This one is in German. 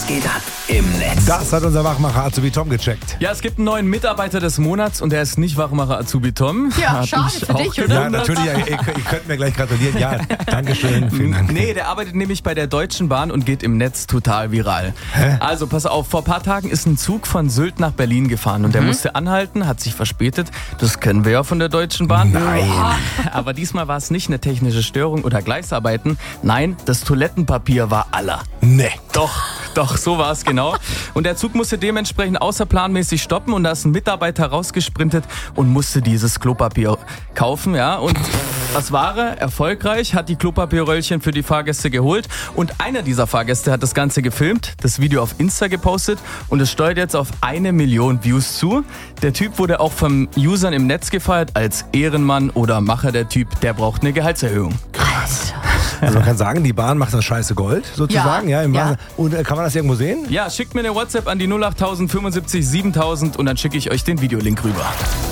geht ab im Netz? Das hat unser Wachmacher Azubi Tom gecheckt. Ja, es gibt einen neuen Mitarbeiter des Monats und der ist nicht Wachmacher Azubi Tom. Ja, Hat schade mich für auch dich, oder? Ja, natürlich, ihr könnt mir gleich gratulieren. Ja, Dankeschön, vielen Dank. Nee, der arbeitet nämlich bei der Deutschen Bahn und geht im Netz total viral. Also pass auf, vor ein paar Tagen ist ein Zug von Sylt nach Berlin gefahren und der musste anhalten, hat sich verspätet. Das kennen wir ja von der Deutschen Bahn. Nein. Aber diesmal war es nicht eine technische Störung oder Gleisarbeiten. Nein, das Toilettenpapier war aller. Nee. Doch, so war es genau. Und der Zug musste dementsprechend außerplanmäßig stoppen und da ist ein Mitarbeiter rausgesprintet und musste dieses Klopapier kaufen, ja. Und was war er? Erfolgreich, hat die Klopapierröllchen für die Fahrgäste geholt und einer dieser Fahrgäste hat das Ganze gefilmt, das Video auf Insta gepostet und es steuert jetzt auf 1 Million Views zu. Der Typ wurde auch von Usern im Netz gefeiert als Ehrenmann oder Macher. Der Typ, der braucht eine Gehaltserhöhung. Also man kann sagen, die Bahn macht das scheiße Gold, sozusagen. Ja, im ja. Wahnsinn. Und kann man das irgendwo sehen? Ja, schickt mir eine WhatsApp an die 08075 7000 und dann schicke ich euch den Videolink rüber.